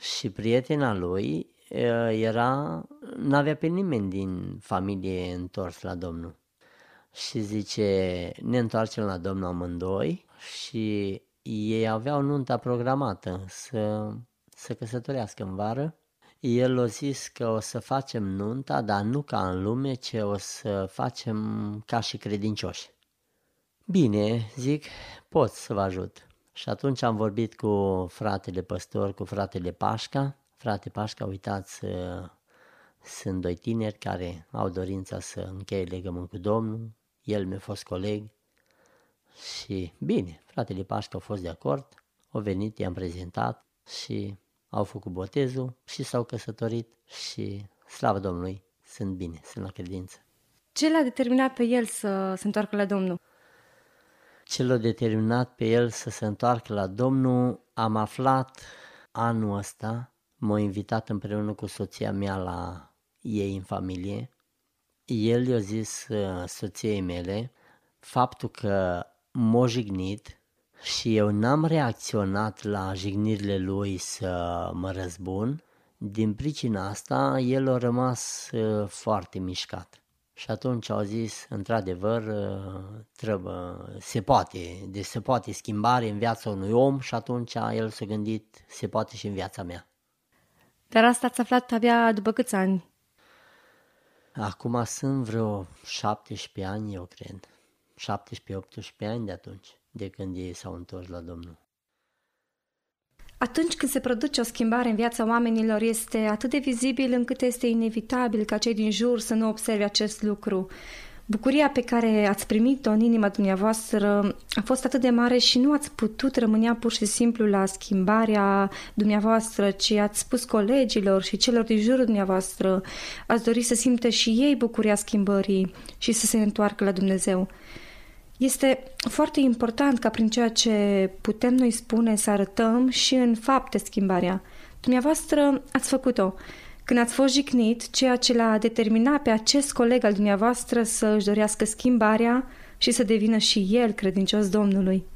Și prietena lui n-avea pe nimeni din familie întors la Domnul. Și zice, ne întoarcem la Domnul amândoi și ei aveau nunta programată să căsătorească în vară. El a zis că o să facem nunta, dar nu ca în lume, ci o să facem ca și credincioși. Bine, zic, pot să vă ajut. Și atunci am vorbit cu fratele păstor, cu fratele Pașca. Frate Pașca, uitați, sunt doi tineri care au dorința să încheie legământ cu Domnul. El mi-a fost coleg și bine, fratele Pașca a fost de acord, au venit, i-am prezentat și au făcut botezul și s-au căsătorit și slavă Domnului, sunt bine, sunt la credință. Ce l-a determinat pe el să se întoarcă la Domnul? Ce l-a determinat pe el să se întoarcă la Domnul, am aflat anul ăsta, m-a invitat împreună cu soția mea la ei în familie. El i-a zis soției mele faptul că m-a jignit și eu n-am reacționat la jignirile lui să mă răzbun. Din pricina asta, el a rămas foarte mișcat. Și atunci au zis, într-adevăr, se poate schimbare în viața unui om și atunci el s-a gândit, se poate și în viața mea. Dar asta ați aflat abia după câți ani? Acum sunt vreo 17 ani, eu cred. 17-18 ani de atunci, de când ei s-au întors la Domnul. Atunci când se produce o schimbare în viața oamenilor, este atât de vizibil încât este inevitabil ca cei din jur să nu observe acest lucru. Bucuria pe care ați primit-o în inima dumneavoastră a fost atât de mare și nu ați putut rămânea pur și simplu la schimbarea dumneavoastră, ci ați spus colegilor și celor din jurul dumneavoastră, ați dori să simtă și ei bucuria schimbării și să se întoarcă la Dumnezeu. Este foarte important ca prin ceea ce putem noi spune să arătăm și în fapte schimbarea. Dumneavoastră ați făcut-o. Când ați fost jignit, ceea ce l-a determinat pe acest coleg al dumneavoastră să își dorească schimbarea și să devină și el credincios Domnului.